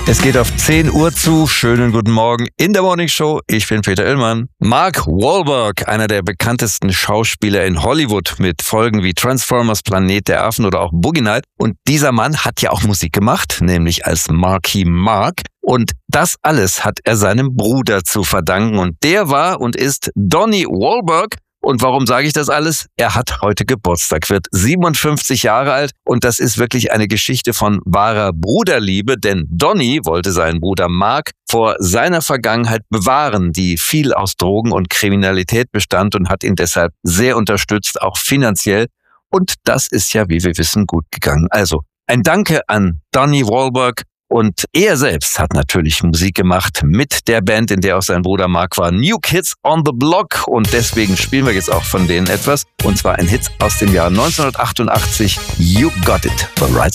Es geht auf 10 Uhr zu. Schönen guten Morgen in der Morning Show. Ich bin Peter Illmann. Mark Wahlberg, einer der bekanntesten Schauspieler in Hollywood mit Folgen wie Transformers, Planet der Affen oder auch Boogie Night. Und dieser Mann hat ja auch Musik gemacht, nämlich als Marky Mark. Und das alles hat er seinem Bruder zu verdanken. Und der war und ist Donnie Wahlberg. Und warum sage ich das alles? Er hat heute Geburtstag, wird 57 Jahre alt und das ist wirklich eine Geschichte von wahrer Bruderliebe, denn Donnie wollte seinen Bruder Mark vor seiner Vergangenheit bewahren, die viel aus Drogen und Kriminalität bestand und hat ihn deshalb sehr unterstützt, auch finanziell. Und das ist ja, wie wir wissen, gut gegangen. Also ein Danke an Donnie Wahlberg. Und er selbst hat natürlich Musik gemacht mit der Band, in der auch sein Bruder Mark war, New Kids on the Block. Und deswegen spielen wir jetzt auch von denen etwas. Und zwar ein Hit aus dem Jahr 1988, You Got It, The Right